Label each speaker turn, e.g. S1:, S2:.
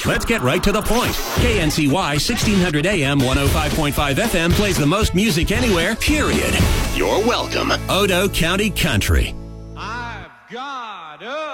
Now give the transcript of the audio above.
S1: Let's get right to the point. KNCY 1600 AM 105.5 FM plays the most music anywhere, period. You're welcome. Odo County Country.
S2: I've got a